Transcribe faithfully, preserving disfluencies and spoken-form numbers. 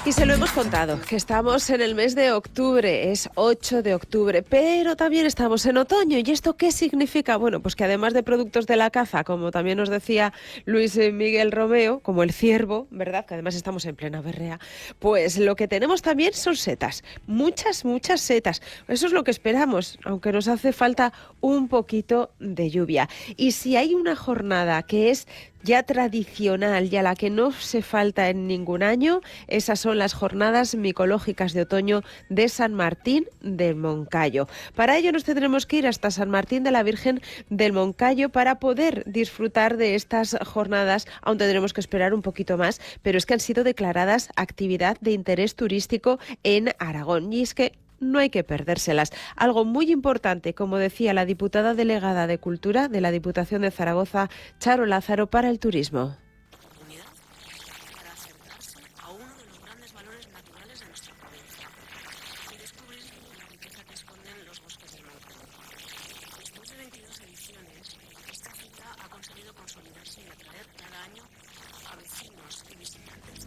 Y se lo hemos contado, que estamos en el mes de octubre, es ocho de octubre, pero también estamos en otoño. ¿Y esto qué significa? Bueno, pues que además de productos de la caza, como también nos decía Luis Miguel Romeo, como el ciervo, ¿verdad? Que además estamos en plena berrea, pues lo que tenemos también son setas, muchas, muchas setas. Eso es lo que esperamos, aunque nos hace falta un poquito de lluvia. Y si hay una jornada que es ya tradicional y a la que no se falta en ningún año, esas son las jornadas micológicas de otoño de San Martín del Moncayo. Para ello nos tendremos que ir hasta San Martín de la Virgen del Moncayo para poder disfrutar de estas jornadas. Aún tendremos que esperar un poquito más, pero es que han sido declaradas actividad de interés turístico en Aragón. Y es que no hay que perdérselas. Algo muy importante, como decía la diputada delegada de Cultura de la Diputación de Zaragoza, Charo Lázaro, para el turismo. Oportunidad para acercarse a uno de los grandes valores naturales de nuestra provincia y descubrir la riqueza que esconden los bosques del Moncayo. Después de veintidós ediciones, esta cita ha conseguido consolidarse y atraer cada año a vecinos y visitantes